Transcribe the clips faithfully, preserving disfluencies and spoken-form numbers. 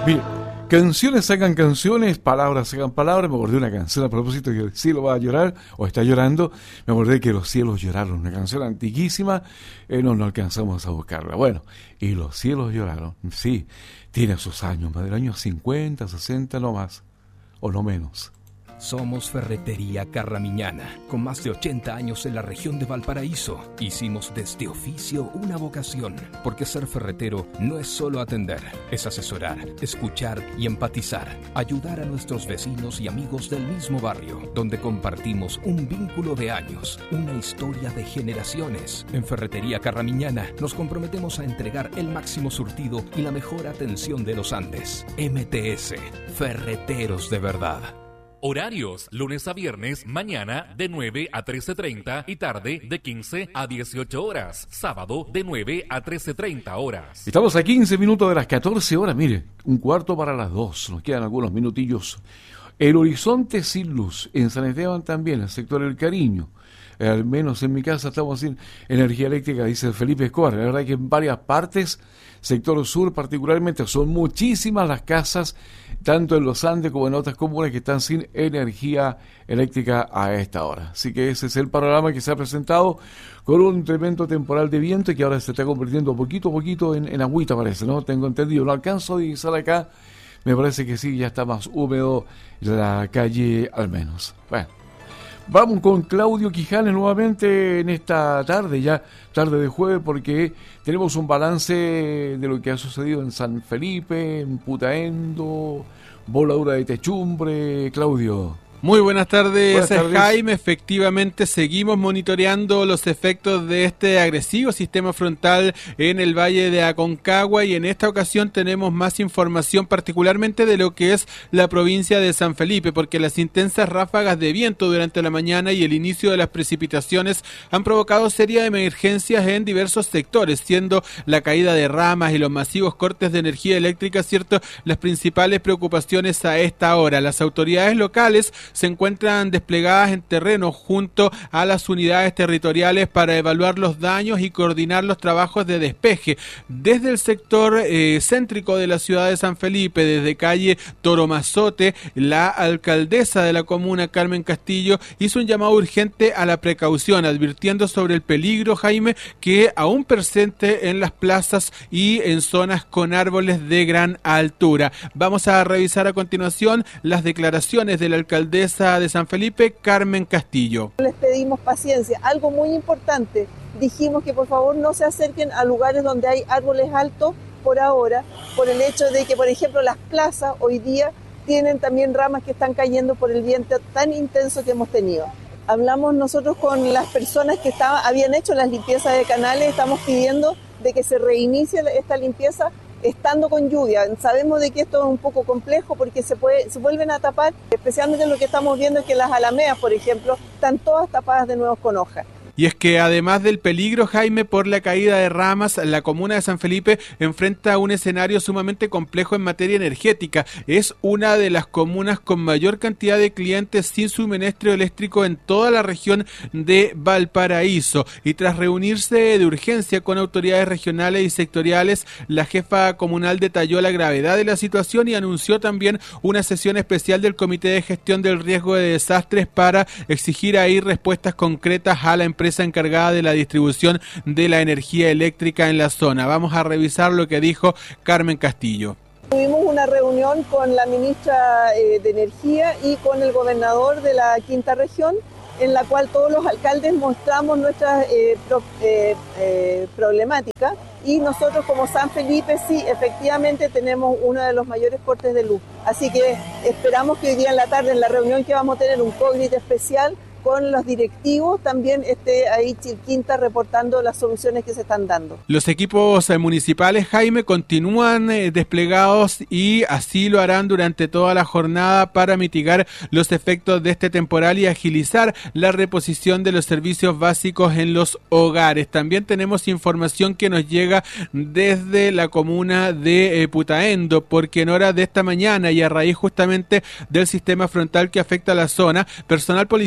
Mire, canciones sacan canciones, palabras sacan palabras. Me acordé de una canción a propósito que el cielo va a llorar, o está llorando. Me acordé que los cielos lloraron, una canción antiquísima. Eh, no, no alcanzamos a buscarla. Bueno, y los cielos lloraron. Sí, tiene sus años, más del año cincuenta, sesenta, no más, o no menos. Somos Ferretería Carramiñana, con más de ochenta años en la región de Valparaíso. Hicimos de este oficio una vocación, porque ser ferretero no es solo atender, es asesorar, escuchar y empatizar, ayudar a nuestros vecinos y amigos del mismo barrio, donde compartimos un vínculo de años, una historia de generaciones. En Ferretería Carramiñana nos comprometemos a entregar el máximo surtido y la mejor atención de los Andes. M T S, Ferreteros de verdad. Horarios, lunes a viernes, mañana de nueve a trece treinta y tarde de quince a dieciocho horas. Sábado de nueve a trece treinta horas. Estamos a quince minutos de las catorce horas, mire, un cuarto para las dos, nos quedan algunos minutillos. El horizonte sin luz, en San Esteban también, el sector del Cariño. Eh, al menos en mi casa estamos sin energía eléctrica, dice Felipe Escobar. La verdad que en varias partes, sector sur particularmente, son muchísimas las casas, tanto en los Andes como en otras comunas, que están sin energía eléctrica a esta hora. Así que ese es el panorama que se ha presentado con un tremendo temporal de viento y que ahora se está convirtiendo poquito a poquito en, en agüita, parece, ¿no? Tengo entendido, no alcanzo a divisar acá, me parece que sí, ya está más húmedo la calle al menos. Bueno, vamos con Claudio Quijales nuevamente en esta tarde, ya tarde de jueves, porque tenemos un balance de lo que ha sucedido en San Felipe, en Putaendo, voladura de techumbre. Claudio. Muy buenas tardes, buenas tardes, Jaime. Efectivamente, seguimos monitoreando los efectos de este agresivo sistema frontal en el valle de Aconcagua y en esta ocasión tenemos más información particularmente de lo que es la provincia de San Felipe, porque las intensas ráfagas de viento durante la mañana y el inicio de las precipitaciones han provocado serias emergencias en diversos sectores, siendo la caída de ramas y los masivos cortes de energía eléctrica, cierto, las principales preocupaciones a esta hora. Las autoridades locales se encuentran desplegadas en terreno junto a las unidades territoriales para evaluar los daños y coordinar los trabajos de despeje. Desde el sector eh, céntrico de la ciudad de San Felipe, desde calle Toromazote, la alcaldesa de la comuna, Carmen Castillo, hizo un llamado urgente a la precaución, advirtiendo sobre el peligro, Jaime, que aún presente en las plazas y en zonas con árboles de gran altura. Vamos a revisar a continuación las declaraciones de la alcaldesa de San Felipe, Carmen Castillo. Les pedimos paciencia, algo muy importante, dijimos que por favor no se acerquen a lugares donde hay árboles altos por ahora, por el hecho de que, por ejemplo, las plazas hoy día tienen también ramas que están cayendo por el viento tan intenso que hemos tenido. Hablamos nosotros con las personas que estaban, habían hecho las limpiezas de canales, estamos pidiendo de que se reinicie esta limpieza estando con lluvia. Sabemos de que esto es un poco complejo porque se puede, se vuelven a tapar, especialmente lo que estamos viendo es que las alameas, por ejemplo, están todas tapadas de nuevo con hojas. Y es que además del peligro, Jaime, por la caída de ramas, la comuna de San Felipe enfrenta un escenario sumamente complejo en materia energética. Es una de las comunas con mayor cantidad de clientes sin suministro eléctrico en toda la región de Valparaíso. Y tras reunirse de urgencia con autoridades regionales y sectoriales, la jefa comunal detalló la gravedad de la situación y anunció también una sesión especial del Comité de Gestión del Riesgo de Desastres para exigir ahí respuestas concretas a la empresa empresa encargada de la distribución de la energía eléctrica en la zona. Vamos a revisar lo que dijo Carmen Castillo. Tuvimos una reunión con la ministra eh, de Energía y con el gobernador de la quinta región, en la cual todos los alcaldes mostramos nuestras eh, pro, eh, eh, problemáticas y nosotros como San Felipe sí, efectivamente tenemos uno de los mayores cortes de luz. Así que esperamos que hoy día en la tarde, en la reunión que vamos a tener, un cógnito especial con los directivos, también esté ahí Chilquinta reportando las soluciones que se están dando. Los equipos eh, municipales, Jaime, continúan eh, desplegados y así lo harán durante toda la jornada para mitigar los efectos de este temporal y agilizar la reposición de los servicios básicos en los hogares. También tenemos información que nos llega desde la comuna de eh, Putaendo, porque en horas de esta mañana y a raíz justamente del sistema frontal que afecta a la zona, personal policial de la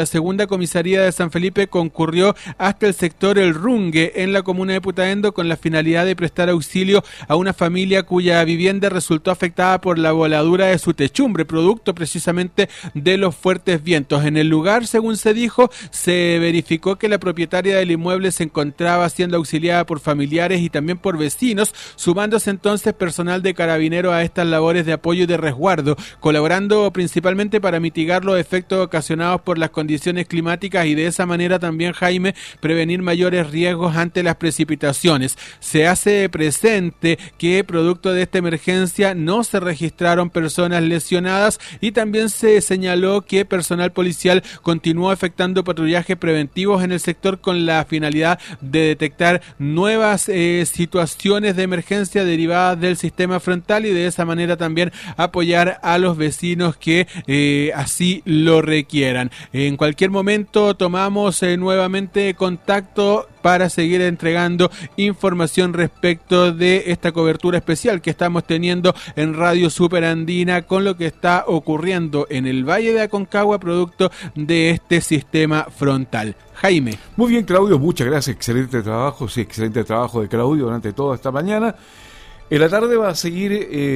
la segunda comisaría de San Felipe concurrió hasta el sector El Rungue en la comuna de Putaendo con la finalidad de prestar auxilio a una familia cuya vivienda resultó afectada por la voladura de su techumbre, producto precisamente de los fuertes vientos. En el lugar, según se dijo, se verificó que la propietaria del inmueble se encontraba siendo auxiliada por familiares y también por vecinos, sumándose entonces personal de Carabineros a estas labores de apoyo y de resguardo, colaborando principalmente para mitigar los efectos ocasionados por las condiciones climáticas y de esa manera también, Jaime, prevenir mayores riesgos ante las precipitaciones. Se hace presente que producto de esta emergencia no se registraron personas lesionadas y también se señaló que personal policial continuó efectuando patrullajes preventivos en el sector con la finalidad de detectar nuevas eh, situaciones de emergencia derivadas del sistema frontal y de esa manera también apoyar a los vecinos que eh, así lo requieran. En cualquier momento tomamos eh, nuevamente contacto para seguir entregando información respecto de esta cobertura especial que estamos teniendo en Radio Superandina con lo que está ocurriendo en el Valle de Aconcagua producto de este sistema frontal. Jaime. Muy bien, Claudio, muchas gracias, excelente trabajo, sí, excelente trabajo de Claudio durante toda esta mañana. En la tarde va a seguir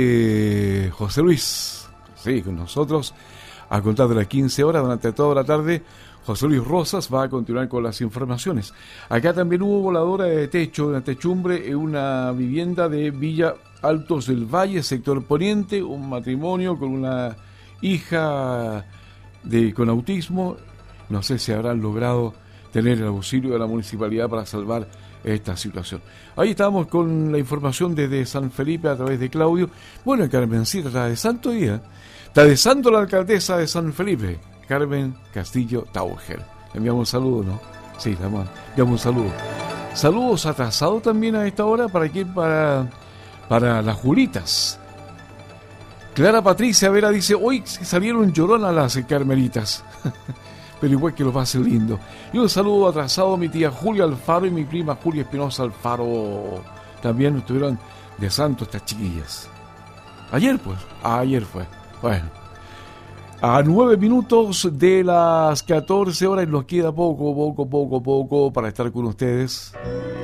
eh, José Luis, sí, con nosotros, a contar de las quince horas durante toda la tarde. José Luis Rosas va a continuar con las informaciones. Acá también hubo voladora de techo, una techumbre en una vivienda de Villa Altos del Valle, sector poniente, un matrimonio con una hija de con autismo. No sé si habrán logrado tener el auxilio de la municipalidad para salvar esta situación. Ahí estamos con la información desde San Felipe a través de Claudio. Bueno, Carmencita, está de santo día. Está de santo la alcaldesa de San Felipe, Carmen Castillo Tauger. Le enviamos un saludo, ¿no? Sí, le enviamos un saludo. Saludos atrasados también a esta hora. ¿Para quién? Para, para las Julitas. Clara Patricia Vera dice, hoy salieron lloronas las carmelitas. Pero igual que lo pase lindo. Y un saludo atrasado a mi tía Julia Alfaro y mi prima Julia Espinosa Alfaro. También estuvieron de santo estas chiquillas. Ayer pues, ayer fue. Bueno. A nueve minutos de las catorce horas nos queda poco, poco, poco, poco para estar con ustedes.